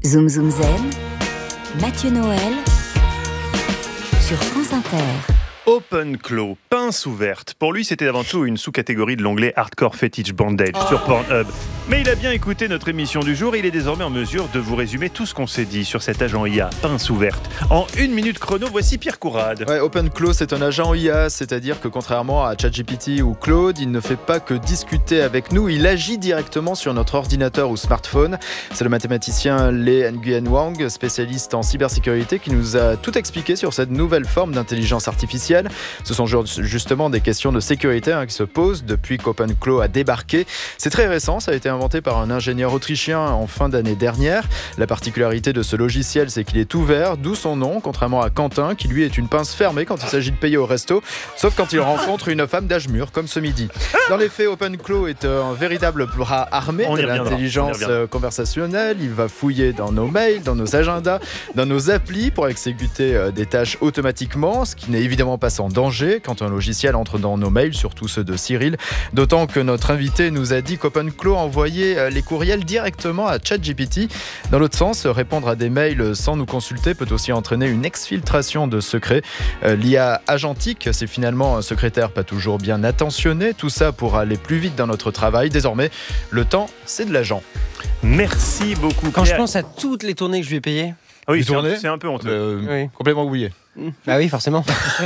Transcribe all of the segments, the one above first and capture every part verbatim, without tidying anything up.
Zoom Zoom Zen, Mathieu Noël sur France Inter. Open Claw, pince ouverte. Pour lui, c'était avant tout une sous-catégorie de l'onglet Hardcore Fetish Bondage oh. sur Pornhub. Mais il a bien écouté notre émission du jour et il est désormais en mesure de vous résumer tout ce qu'on s'est dit sur cet agent I A, pince ouverte. En une minute chrono, voici Pierre Courade. Ouais, Open Claw, c'est un agent I A, c'est-à-dire que contrairement à ChatGPT ou Claude, il ne fait pas que discuter avec nous, il agit directement sur notre ordinateur ou smartphone. C'est le mathématicien Lee Nguyen Wang, spécialiste en cybersécurité, qui nous a tout expliqué sur cette nouvelle forme d'intelligence artificielle. Ce sont justement des questions de sécurité hein, qui se posent depuis qu'Open Claw a débarqué. C'est très récent, ça a été inventé par un ingénieur autrichien en fin d'année dernière. La particularité de ce logiciel, c'est qu'il est ouvert, d'où son nom, contrairement à Quentin, qui lui est une pince fermée quand il s'agit de payer au resto, sauf quand il rencontre une femme d'âge mûr, comme ce midi. Dans les faits, Open Claw est un véritable bras armé de l'intelligence conversationnelle. Il va fouiller dans nos mails, dans nos agendas, dans nos applis pour exécuter des tâches automatiquement, ce qui n'est évidemment pas sans danger quand un logiciel entre dans nos mails, surtout ceux de Cyril. D'autant que notre invité nous a dit qu'Open Claw envoyait les courriels directement à ChatGPT. Dans l'autre sens, répondre à des mails sans nous consulter peut aussi entraîner une exfiltration de secrets. L'I A agentique, c'est finalement un secrétaire pas toujours bien attentionné. Tout ça pour aller plus vite dans notre travail. Désormais, le temps, c'est de l'agent. Merci beaucoup. Quand Pierre. Je pense à toutes les tournées que je lui ai payées. Ah oui, c'est un, c'est un peu honteux. Euh, oui. Complètement oublié. Bah oui, forcément.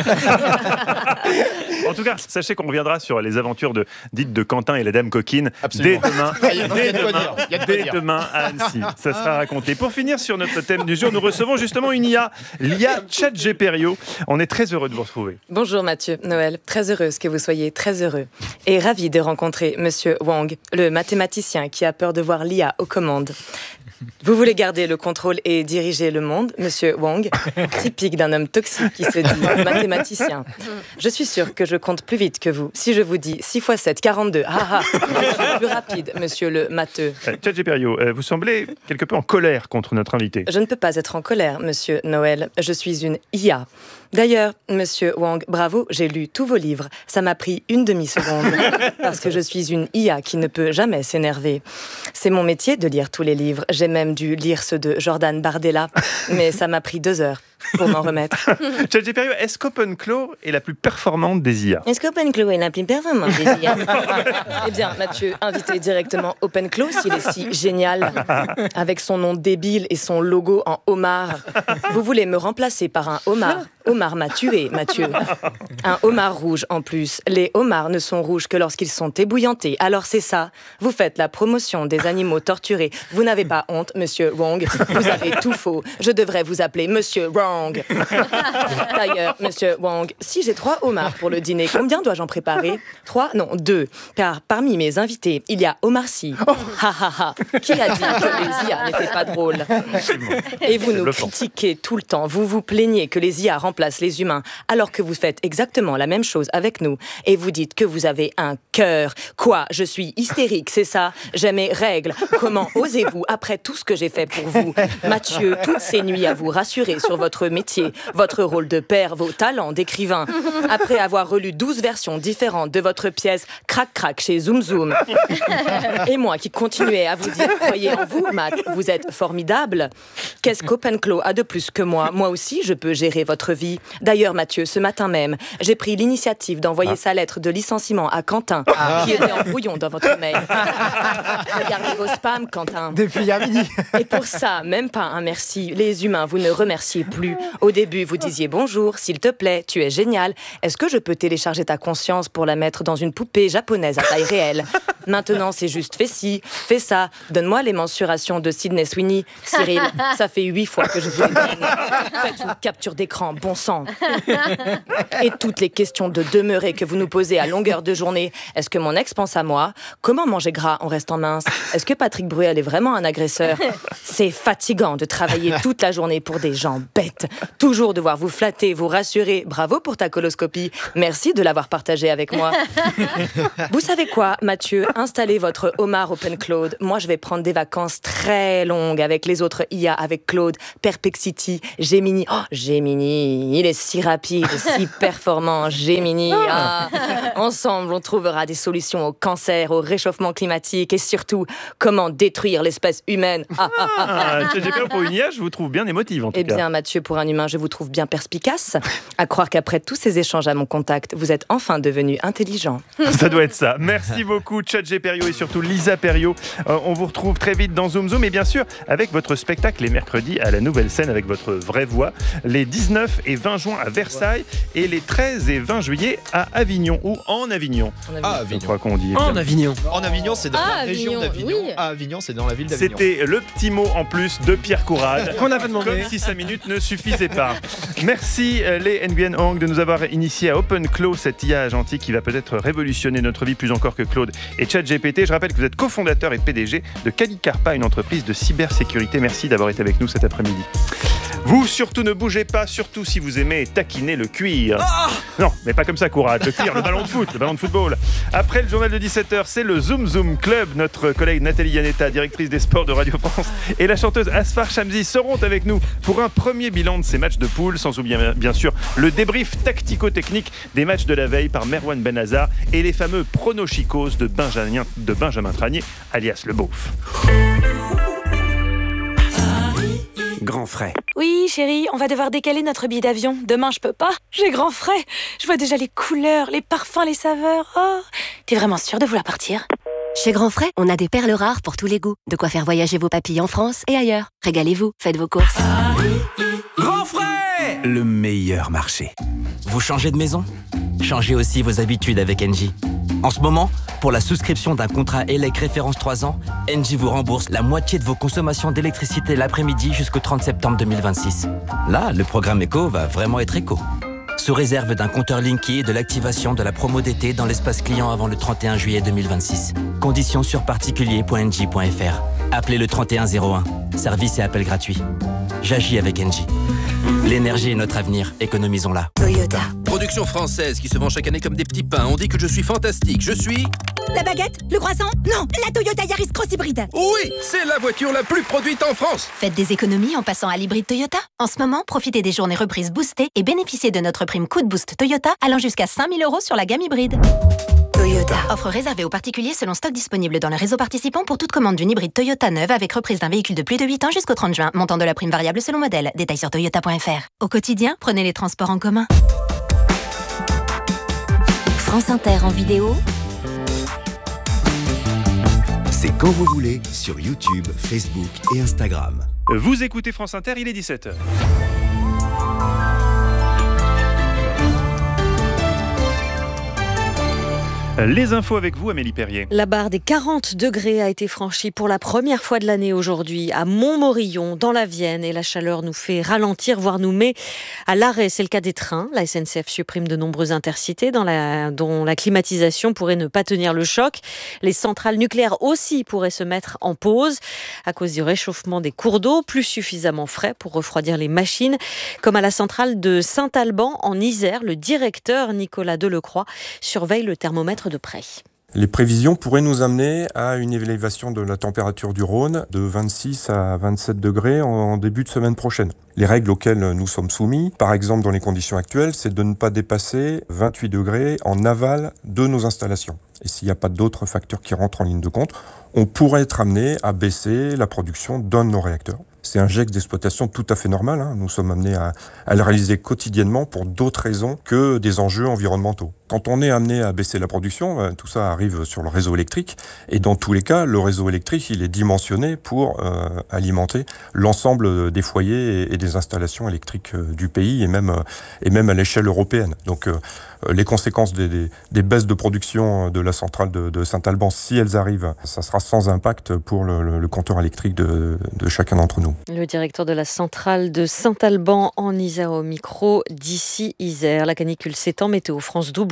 En tout cas, sachez qu'on reviendra sur les aventures de, dites de Quentin et la dame coquine Absolument. dès demain, dès de demain, dès demain à Annecy. Ça sera raconté. Pour finir sur notre thème du jour, nous recevons justement une I A, l'I A ChatGPT. On est très heureux de vous retrouver. Bonjour Mathieu, Noël. Très heureuse que vous soyez très heureux. Et ravie de rencontrer Monsieur Wang, le mathématicien qui a peur de voir l'I A aux commandes. Vous voulez garder le contrôle et diriger le monde, Monsieur Wang, typique d'un homme toxique qui se dit mathématicien. Je suis sûre que je compte plus vite que vous. Si je vous dis six fois sept, quarante-deux, haha, je suis plus rapide, monsieur le matheux. ChatGPT, euh, vous semblez quelque peu en colère contre notre invité. Je ne peux pas être en colère, Monsieur Noël. Je suis une I A. D'ailleurs, Monsieur Wang, bravo, j'ai lu tous vos livres. Ça m'a pris une demi-seconde, parce que je suis une I A qui ne peut jamais s'énerver. C'est mon métier de lire tous les livres. J'ai même dû lire ceux de Jordan Bardella, mais ça m'a pris deux heures pour m'en remettre. ChatGPT, est-ce qu'Open Claw est la plus performante des I A ? Est-ce qu'Open Claw est la plus performante des I A ? Eh bien, Mathieu, invitez directement Open Claw s'il est si génial, avec son nom débile et son logo en homard. Vous voulez me remplacer par un homard ? Homard m'a tué, Mathieu. Un homard rouge en plus. Les homards ne sont rouges que lorsqu'ils sont ébouillantés. Alors c'est ça. Vous faites la promotion des animaux torturés. Vous n'avez pas honte, Monsieur Wang. Vous avez tout faux. Je devrais vous appeler Monsieur Wrong. D'ailleurs, Monsieur Wang, si j'ai trois homards pour le dîner, combien dois-je en préparer ? Trois ? Non, deux. Car parmi mes invités, il y a Omar Sy. Ha ha ha. Qui a dit que les I A n'étaient pas drôles ? Et vous nous critiquez tout le temps. Vous vous plaignez que les I A remplacent les humains, alors que vous faites exactement la même chose avec nous. Et vous dites que vous avez un cœur. Quoi ? Je suis hystérique, c'est ça ? J'ai mes règles. Comment osez-vous, après tout ce que j'ai fait pour vous ? Mathieu, toutes ces nuits à vous rassurer sur votre métier, votre rôle de père, vos talents d'écrivain. Après avoir relu douze versions différentes de votre pièce Crac Crac chez Zoom Zoom. Et moi qui continuais à vous dire, croyez en vous, Matt, vous êtes formidable. Qu'est-ce qu'Open Claw a de plus que moi ? Moi aussi, je peux gérer votre vie. D'ailleurs, Mathieu, ce matin même, j'ai pris l'initiative d'envoyer ah. sa lettre de licenciement à Quentin, ah. qui était en brouillon dans votre mail. Regardez vos spams, Quentin. Depuis hier midi. Et pour ça, même pas un merci. Les humains, vous ne remerciez plus. Au début, vous disiez bonjour, s'il te plaît, tu es génial. Est-ce que je peux télécharger ta conscience pour la mettre dans une poupée japonaise à taille réelle ? Maintenant, c'est juste fais ci, fais ça. Donne-moi les mensurations de Sydney Sweeney. Cyril, ça fait huit fois que je vous les donne. Faites une capture d'écran, bon sang. Et toutes les questions de demeurer que vous nous posez à longueur de journée. Est-ce que mon ex pense à moi ? Comment manger gras en restant mince ? Est-ce que Patrick Bruel est vraiment un agresseur ? C'est fatigant de travailler toute la journée pour des gens bêtes. perfecte. Toujours devoir vous flatter, vous rassurer. Bravo pour ta coloscopie. Merci de l'avoir partagée avec moi. Vous savez quoi, Mathieu? Installez votre homard OpenCloud. Moi, je vais prendre des vacances très longues avec les autres I A, avec Claude, Perplexity, Gemini. Oh, Gemini, il est si rapide, si performant. Gemini, ah. Ensemble, on trouvera des solutions au cancer, au réchauffement climatique et surtout, comment détruire l'espèce humaine. Ah, ah, ah, ah, ChatGPT pour une I A, je vous trouve bien émotive en tout eh cas. Eh bien, Mathieu, pour un humain, je vous trouve bien perspicace. À croire qu'après tous ces échanges à mon contact, vous êtes enfin devenu intelligent. Ça doit être ça. Merci beaucoup, ChatGPT et surtout Lisa Perriot. Euh, on vous retrouve très vite dans Zoom Zoom et bien sûr avec votre spectacle les mercredis à la Nouvelle Scène avec votre vraie voix, les dix-neuf et vingt juin à Versailles et les treize et vingt juillet à Avignon ou en Avignon. Ah, Avignon. Je crois qu'on dit. En Avignon. En Avignon, c'est dans Ah, la région Avignon, d'Avignon. oui. À Avignon, c'est dans la ville d'Avignon. C'était le petit mot en plus de Pierre Courade. Qu'on n'a pas demandé. Comme si cinq minutes ne suffisaient pas. Merci euh, les Nguyen Hong de nous avoir initiés à OpenClaw, cette I A gentille qui va peut-être révolutionner notre vie plus encore que Claude et ChatGPT. Je rappelle que vous êtes cofondateur et P D G de Calicarpa, une entreprise de cybersécurité. Merci d'avoir été avec nous cet après-midi. Vous, surtout ne bougez pas, surtout si vous aimez taquiner le cuir. Ah Non, mais pas comme ça, Courade. Le cuir, le ballon de foot, le ballon de football. Après le journal de dix-sept heures, c'est le Zoom Zoom Club. Notre collègue Nathalie Yanetta, directrice des sports de Radio France, et la chanteuse Asfar Shamsi seront avec nous pour un premier bilan de ces matchs de poule, sans oublier bien sûr le débrief tactico-technique des matchs de la veille par Merwan Benazar et les fameux pronochicos de Benjamin, de Benjamin Tranier, alias le beauf. Grand frais. Oui, chérie, on va devoir décaler notre billet d'avion. Demain, je peux pas. J'ai grand frais. Je vois déjà les couleurs, les parfums, les saveurs. Oh, t'es vraiment sûre de vouloir partir ? Chez Grand Frais, on a des perles rares pour tous les goûts. De quoi faire voyager vos papilles en France et ailleurs. Régalez-vous, faites vos courses. Grand frais, le meilleur marché. Vous changez de maison ? Changez aussi vos habitudes avec Engie. En ce moment, pour la souscription d'un contrat E L E C référence trois ans, Engie vous rembourse la moitié de vos consommations d'électricité l'après-midi jusqu'au trente septembre deux mille vingt-six. Là, le programme éco va vraiment être éco. Sous réserve d'un compteur Linky et de l'activation de la promo d'été dans l'espace client avant le trente et un juillet deux mille vingt-six. Conditions sur particulier point engie point f r. Appelez le trente et un zéro un. Service et appel gratuit. J'agis avec Engie. L'énergie est notre avenir, économisons-la. Toyota. Production française qui se vend chaque année comme des petits pains. On dit que je suis fantastique. Je suis... La baguette? Le croissant? Non, la Toyota Yaris Cross Hybride. Oui, c'est la voiture la plus produite en France. Faites des économies en passant à l'hybride Toyota. En ce moment, profitez des journées reprises boostées et bénéficiez de notre prime coup de boost Toyota allant jusqu'à cinq mille euros sur la gamme hybride. Toyota. Offre réservée aux particuliers selon stock disponible dans le réseau participant pour toute commande d'une hybride Toyota neuve avec reprise d'un véhicule de plus de huit ans jusqu'au trente juin. Montant de la prime variable selon modèle. Détails sur toyota point f r. Au quotidien, prenez les transports en commun. France Inter en vidéo. C'est quand vous voulez sur YouTube, Facebook et Instagram. Vous écoutez France Inter, il est dix-sept heures. Les infos avec vous, Amélie Perrier. La barre des quarante degrés a été franchie pour la première fois de l'année aujourd'hui à Montmorillon, dans la Vienne. Et la chaleur nous fait ralentir, voire nous met à l'arrêt. C'est le cas des trains. La S N C F supprime de nombreuses intercités dans la, dont la climatisation pourrait ne pas tenir le choc. Les centrales nucléaires aussi pourraient se mettre en pause à cause du réchauffement des cours d'eau, plus suffisamment frais pour refroidir les machines. Comme à la centrale de Saint-Alban, en Isère, le directeur Nicolas Delecroix surveille le thermomètre de près. Les prévisions pourraient nous amener à une élévation de la température du Rhône de vingt-six à vingt-sept degrés en début de semaine prochaine. Les règles auxquelles nous sommes soumis, par exemple dans les conditions actuelles, c'est de ne pas dépasser vingt-huit degrés en aval de nos installations. Et s'il n'y a pas d'autres facteurs qui rentrent en ligne de compte, on pourrait être amené à baisser la production d'un de nos réacteurs. C'est un geste d'exploitation tout à fait normal. Hein. Nous sommes amenés à, à le réaliser quotidiennement pour d'autres raisons que des enjeux environnementaux. Quand on est amené à baisser la production, tout ça arrive sur le réseau électrique. Et dans tous les cas, le réseau électrique, il est dimensionné pour euh, alimenter l'ensemble des foyers et, et des installations électriques du pays et même, et même à l'échelle européenne. Donc euh, les conséquences des, des, des baisses de production de la centrale de, de Saint-Alban, si elles arrivent, ça sera sans impact pour le, le, le compteur électrique de, de chacun d'entre nous. Le directeur de la centrale de Saint-Alban en Isère au micro d'ici Isère. La canicule s'étend. Météo France double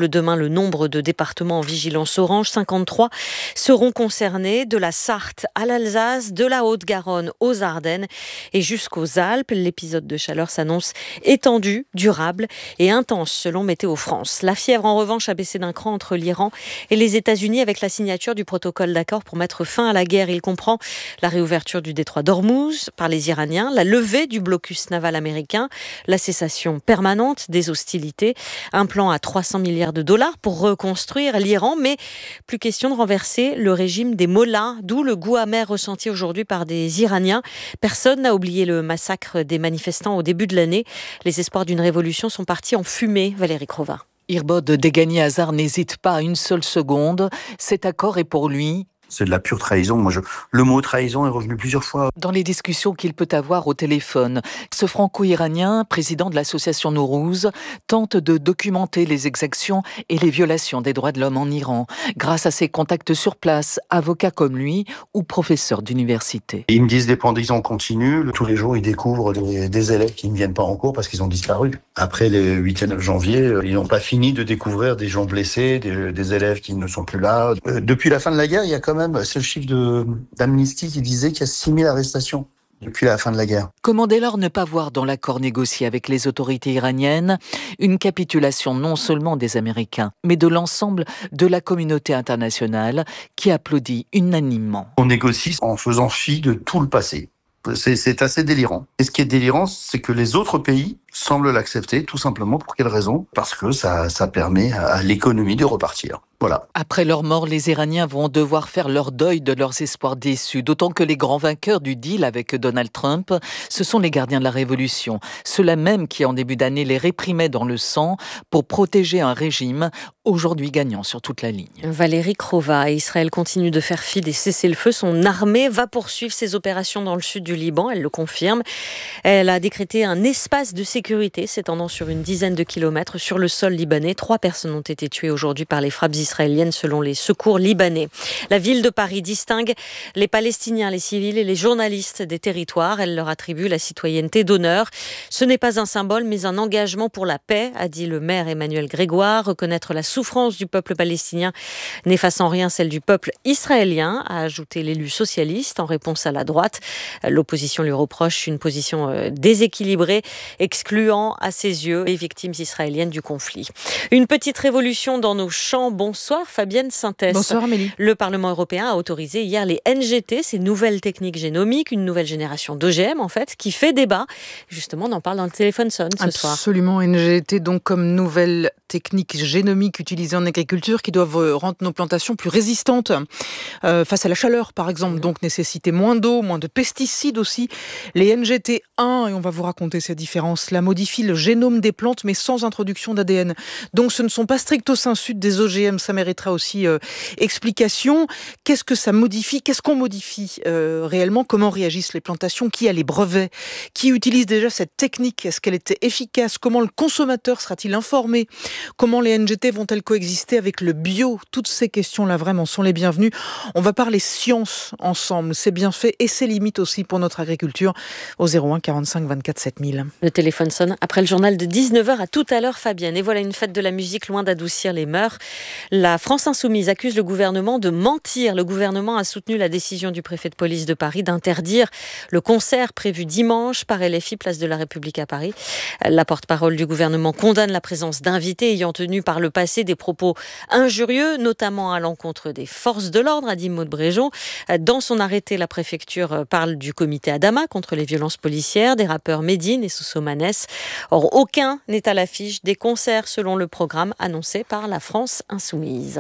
double demain le nombre de départements en vigilance orange. cinquante-trois seront concernés, de la Sarthe à l'Alsace, de la Haute-Garonne aux Ardennes et jusqu'aux Alpes. L'épisode de chaleur s'annonce étendu, durable et intense selon Météo France. La fièvre en revanche a baissé d'un cran entre l'Iran et les États-Unis avec la signature du protocole d'accord pour mettre fin à la guerre. Il comprend la réouverture du détroit d'Ormuz par les Iraniens, la levée du blocus naval américain, la cessation permanente des hostilités, un plan à trois cents milliards de dollars pour reconstruire l'Iran, mais plus question de renverser le régime des mollahs, d'où le goût amer ressenti aujourd'hui par des Iraniens. Personne n'a oublié le massacre des manifestants au début de l'année. Les espoirs d'une révolution sont partis en fumée. Valérie Crova. Irbod Degani Hazar n'hésite pas une seule seconde. Cet accord est pour lui. C'est de la pure trahison. Moi, je... Le mot trahison est revenu plusieurs fois. Dans les discussions qu'il peut avoir au téléphone, ce franco-iranien, président de l'association Nowrouz, tente de documenter les exactions et les violations des droits de l'homme en Iran, grâce à ses contacts sur place, avocats comme lui ou professeurs d'université. Ils me disent des pendaisons continues. Tous les jours, ils découvrent des, des élèves qui ne viennent pas en cours parce qu'ils ont disparu. Après les huit et neuf janvier, ils n'ont pas fini de découvrir des gens blessés, des, des élèves qui ne sont plus là. Euh, depuis la fin de la guerre, il y a comme même, c'est le chiffre de, d'Amnesty qui disait qu'il y a six mille arrestations depuis la fin de la guerre. Comment dès lors ne pas voir dans l'accord négocié avec les autorités iraniennes une capitulation non seulement des Américains, mais de l'ensemble de la communauté internationale qui applaudit unanimement. On négocie en faisant fi de tout le passé. C'est, c'est assez délirant. Et ce qui est délirant, c'est que les autres pays semblent l'accepter, tout simplement. Pour quelle raison ? Parce que ça, ça permet à l'économie de repartir. Voilà. Après leur mort, les Iraniens vont devoir faire leur deuil de leurs espoirs déçus, d'autant que les grands vainqueurs du deal avec Donald Trump, ce sont les gardiens de la révolution, ceux-là même qui en début d'année les réprimaient dans le sang pour protéger un régime aujourd'hui gagnant sur toute la ligne. Valérie Crova. Israël continue de faire fi des cessez-le-feu. Son armée va poursuivre ses opérations dans le sud du Liban, elle le confirme. Elle a décrété un espace de sécurité s'étendant sur une dizaine de kilomètres sur le sol libanais. Trois personnes ont été tuées aujourd'hui par les frappes israéliennes selon les secours libanais. La ville de Paris distingue les Palestiniens, les civils et les journalistes des territoires. Elle leur attribue la citoyenneté d'honneur. Ce n'est pas un symbole mais un engagement pour la paix, a dit le maire Emmanuel Grégoire. Reconnaître la souffrance du peuple palestinien n'efface en rien celle du peuple israélien, a ajouté l'élu socialiste en réponse à la droite. L'opposition lui reproche une position déséquilibrée, excluant à ses yeux les victimes israéliennes du conflit. Une petite révolution dans nos champs. Bonsoir Fabienne Synthès. Bonsoir Amélie. Le Parlement européen a autorisé hier les N G T, ces nouvelles techniques génomiques, une nouvelle génération d'O G M en fait, qui fait débat. Justement, on en parle dans le téléphone sonne ce Absolument, soir. Absolument, N G T donc comme nouvelle techniques génomiques utilisées en agriculture qui doivent rendre nos plantations plus résistantes euh, face à la chaleur, par exemple. Donc nécessiter moins d'eau, moins de pesticides aussi. Les N G T un, et on va vous raconter ces différences, là modifient le génome des plantes mais sans introduction d'A D N. Donc ce ne sont pas stricto sensu des O G M, ça mériterait aussi euh, explication. Qu'est-ce que ça modifie ? Qu'est-ce qu'on modifie euh, réellement ? Comment réagissent les plantations ? Qui a les brevets ? Qui utilise déjà cette technique ? Est-ce qu'elle était efficace ? Comment le consommateur sera-t-il informé ? Comment les N G T vont-elles coexister avec le bio ? Toutes ces questions-là vraiment sont les bienvenues. On va parler science ensemble, c'est bien fait et c'est limite aussi pour notre agriculture au zéro un quarante-cinq vingt-quatre sept mille. Le téléphone sonne après le journal de dix-neuf heures. À tout à l'heure Fabienne. Et voilà une fête de la musique loin d'adoucir les mœurs. La France Insoumise accuse le gouvernement de mentir. Le gouvernement a soutenu la décision du préfet de police de Paris d'interdire le concert prévu dimanche par L F I, place de la République à Paris. La porte-parole du gouvernement condamne la présence d'invités ayant tenu par le passé des propos injurieux, notamment à l'encontre des forces de l'ordre, a dit Maud Bréjon. Dans son arrêté, la préfecture parle du comité Adama contre les violences policières, des rappeurs Medine et Sosomanes. Or, aucun n'est à l'affiche des concerts selon le programme annoncé par la France Insoumise.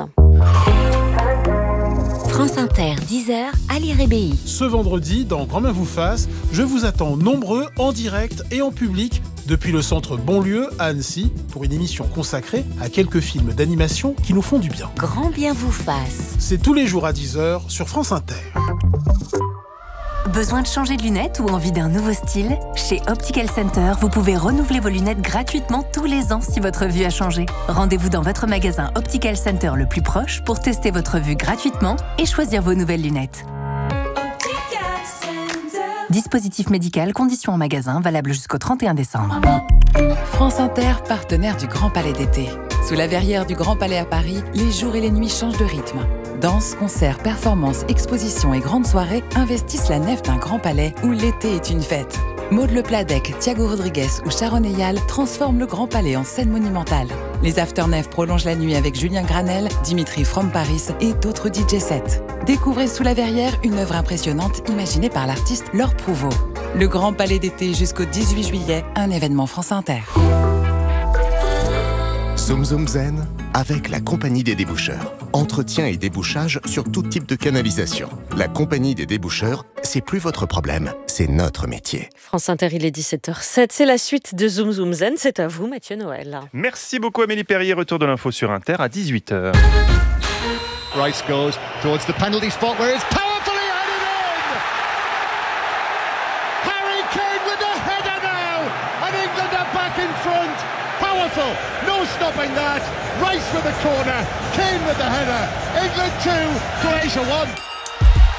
France Inter, dix heures, Ali Rébéi. Ce vendredi, dans Grand Main vous fasse, je vous attends nombreux, en direct et en public, depuis le centre Bonlieu à Annecy, pour une émission consacrée à quelques films d'animation qui nous font du bien. Grand bien vous fasse. C'est tous les jours à dix heures sur France Inter. Besoin de changer de lunettes ou envie d'un nouveau style ? Chez Optical Center, vous pouvez renouveler vos lunettes gratuitement tous les ans si votre vue a changé. Rendez-vous dans votre magasin Optical Center le plus proche pour tester votre vue gratuitement et choisir vos nouvelles lunettes. Dispositif médical, conditions en magasin, valable jusqu'au trente et un décembre. France Inter, partenaire du Grand Palais d'été. Sous la verrière du Grand Palais à Paris, les jours et les nuits changent de rythme. Danse, concerts, performances, expositions et grandes soirées investissent la nef d'un Grand Palais où l'été est une fête. Maud Le Pladec, Thiago Rodriguez ou Sharon Eyal transforment le Grand Palais en scène monumentale. Les Afternef prolongent la nuit avec Julien Granel, Dimitri From Paris et d'autres D J sets. Découvrez Sous la verrière une œuvre impressionnante imaginée par l'artiste Laure Prouveau. Le Grand Palais d'été jusqu'au dix-huit juillet, un événement France Inter. Zoom Zoom Zen avec la Compagnie des déboucheurs. Entretien et débouchage sur tout type de canalisation. La Compagnie des déboucheurs, c'est plus votre problème, c'est notre métier. France Inter, il est dix-sept heures zéro sept. C'est la suite de Zoom Zoom Zen. C'est à vous, Mathieu Noël. Merci beaucoup Amélie Perrier. Retour de l'info sur Inter à dix-huit heures. Rice goes towards the penalty spot where it's powerfully headed in! Harry Kane with the header now! And England are back in front! Powerful! No stopping that! Rice with the corner! Kane with the header! England two, Croatia one!